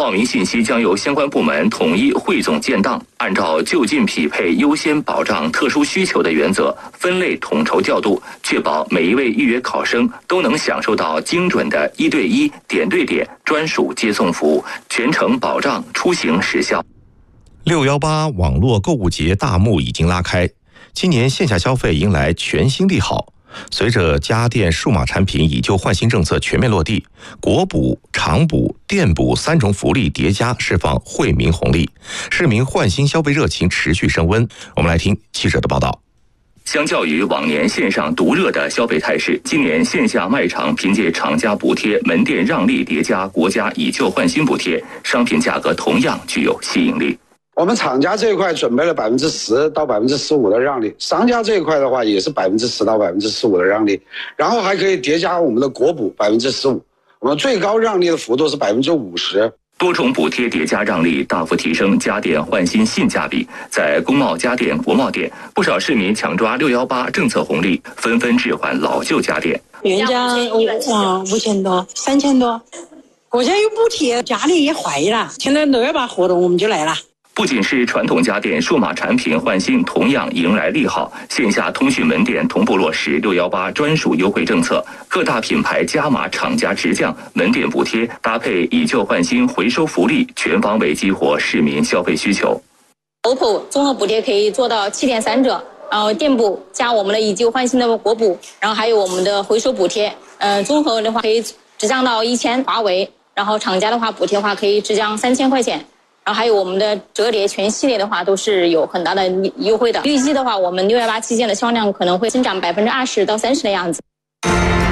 报名信息将由相关部门统一汇总建档，按照就近匹配、优先保障特殊需求的原则，分类统筹调度，确保每一位预约考生都能享受到精准的1对1、点对点专属接送服务，全程保障出行时效。 618网络购物节大幕已经拉开，今年线下消费迎来全新利好。随着家电数码产品以旧换新政策全面落地，国补、厂补、店补3重福利叠加，释放惠民红利，市民换新消费热情持续升温。我们来听记者的报道。 相较于往年线上独热的消费态势，今年线下卖场凭借厂家补贴、门店让利叠加国家以旧换新补贴，商品价格同样具有吸引力。 我们厂家这一块准备了10%到15%的让利，商家这一块的话也是10%到15%的让利，然后还可以叠加我们的国补15%，我们最高让利的幅度是50%。 多重补贴叠加让利，大幅提升家电换新性价比。在工贸家电、国贸店，不少市民抢抓618政策红利，纷纷置换老旧家电。 原价5000多、3000多，国家有补贴，家里也坏了。现在618活动我们就来了。 不仅是传统家电，数码产品换新同样迎来利好。线下通讯门店同步落实618专属优惠政策，各大品牌加码厂家直降门店补贴，搭配以旧换新回收福利，全方位激活市民消费需求。 OPPO 综合补贴可以做到7.3折，然后店补加我们的以旧换新的国补，然后还有我们的回收补贴，综合的话可以直降到1000，华为，然后厂家的话补贴的话可以直降3000块钱。然后还有我们的折叠全系列的话都是有很大的优惠的。预计的话，我们618期间的销量可能会增长20%到30%的样子。